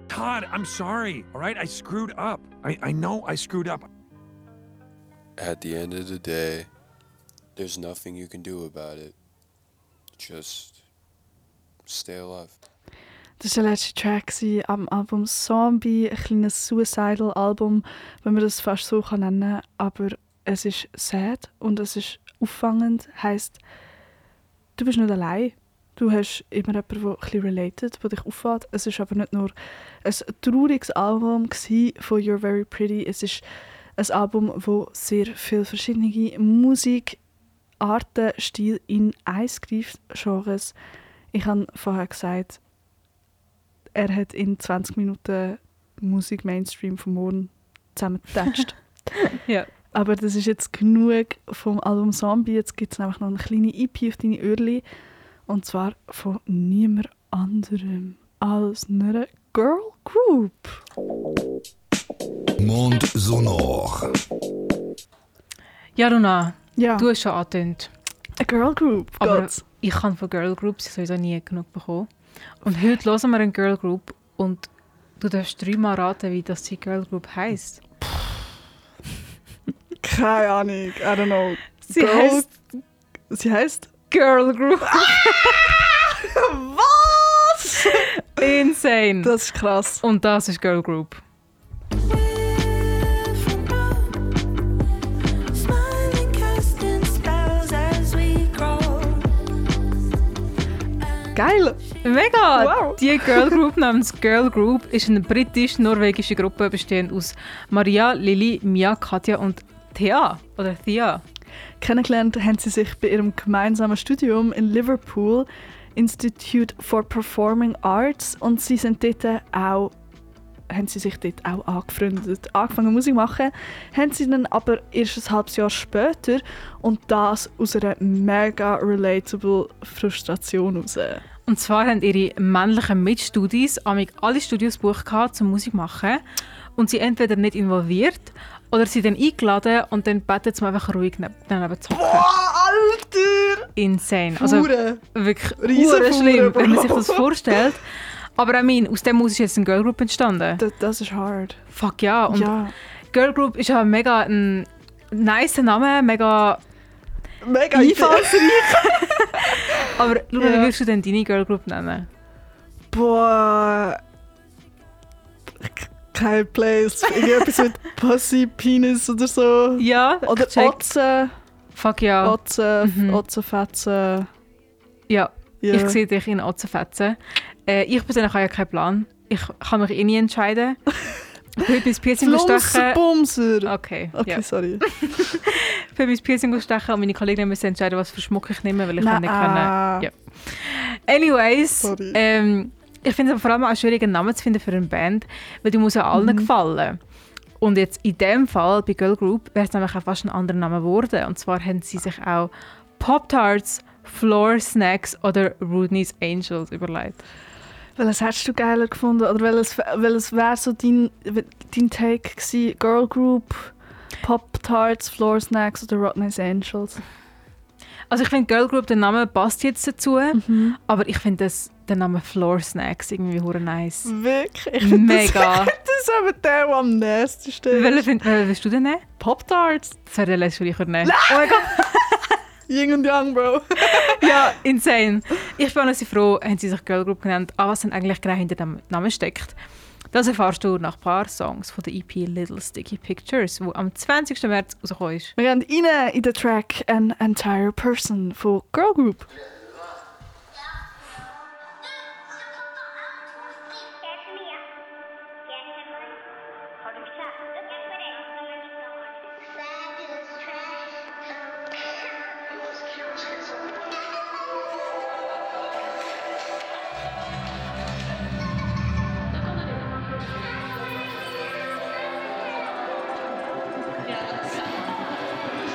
Todd, I'm sorry, all right? I screwed up. I know I screwed up. At the end of the day, there's nothing you can do about it. Just stay alive. Das war der letzte Track am Album Zombie, ein kleines Suicidal-Album, wenn man das fast so nennen kann. Aber es ist sad und es ist auffangend. Heisst, du bist nicht allein. Du hast immer jemanden, der ein bisschen related, der dich auffällt. Es war aber nicht nur ein trauriges Album von You're Very Pretty. Es ist ein Album, das sehr viele verschiedene Musikarten, Stile in eins greift, Genres. Ich habe vorher gesagt, er hat in 20 Minuten Musik Mainstream vom Morgen zusammengetatscht. Ja. Aber das ist jetzt genug vom Album Zombie. Jetzt gibt es nämlich noch eine kleine EP auf deine Öhrchen. Und zwar von niemand anderem als einer Girl Group. Monde sonore. Ja, Luna, Ja, du hast schon angetönt. eine Girl Group. Aber Gott. ich kann von Girl Groups sowieso nie genug bekommen. Und heute hören wir eine Girl Group und du darfst 3-mal raten, wie das die Girl Group heisst. Keine Ahnung, I don't know. Sie heisst Girl Group. Was? Insane. Das ist krass. Und das ist Girl Group. Geil. Mega! Wow. Die Girl Group namens Girl Group ist eine britisch-norwegische Gruppe bestehend aus Maria, Lili, Mia, Katja und Thea. Oder Thea. Kennengelernt haben sie sich bei ihrem gemeinsamen Studium in Liverpool, Institute for Performing Arts, und sie sind dort auch, haben sie sich dort auch angefreundet. Angefangen Musik zu machen, haben sie dann aber erst ein halbes Jahr später, und das aus einer mega relatable Frustration heraus. Und zwar haben ihre männlichen Mitstudis alle Studios gebucht zum Musik machen und sie entweder nicht involviert oder sie dann eingeladen und dann beten sie einfach ruhig daneben zu hocken. Alter! Insane. Also Hure! wirklich Riesen schlimm, Bro. wenn man sich das vorstellt. Aber aus dem Musik ist jetzt eine Girl Group entstanden. Das ist hard. Fuck ja. Und Ja. Girl Group ist ja mega ein nice Name, mega Mega einfallsreich. Aber Luna, Ja. wie würdest du denn deine Girl Group nennen? Boah. Kein Place. Irgendetwas mit Pussy, Penis oder so. Ja, Oder check. Otze. Fuck ja. Otze, Mhm. Otzenfetzen. Ja, Ja. ich sehe dich in Otzenfetzen. Ich persönlich habe ja keinen Plan. Ich kann mich nie entscheiden. Ich will mein Piercing stechen. Bumser. Okay, Okay, ja. sorry. Ich will mein Piercing stechen und meine Kolleginnen müssen entscheiden, was für Schmuck ich nehme, weil ich kann nicht können. Ja. Anyways, Sorry. ich finde es vor allem auch schwierig, einen Namen zu finden für eine Band, weil die muss ja allen gefallen. Und jetzt in dem Fall, bei Girl Group, wäre es nämlich auch fast ein anderer Name geworden. Und zwar haben sie sich auch Pop-Tarts, Floor Snacks oder Rodney's Angels überlegt. Welches hättest du geiler gefunden? Oder welches wäre so dein Take gewesen? Girl Group, Pop-Tarts, Floor Snacks oder Rodney's Angels? Also ich finde Girl Group, der Name passt jetzt dazu, aber ich finde der Name Floor Snacks irgendwie hure nice. Wirklich? Ich finde Mega. das ist aber der am nächsten. Welchen willst du denn nehmen? Pop-Tarts. Das wäre der letzte, den ich nehmen. Oh mein Gott. Yin und Yang, Bro. Ja, insane. Ich bin auch noch froh, haben sie sich Girl Group genannt, aber was denn eigentlich genau hinter dem Namen steckt. Das erfährst du nach ein paar Songs von der EP Little Sticky Pictures, die am 20. März rausgekommen ist. Wir gehen rein in den Track «An Entire Person» von Girl Group.